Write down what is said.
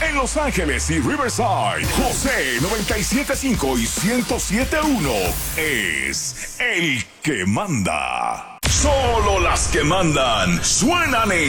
En Los Ángeles y Riverside, José 97.5 y 107.1 es el que manda. Solo las que mandan suenan en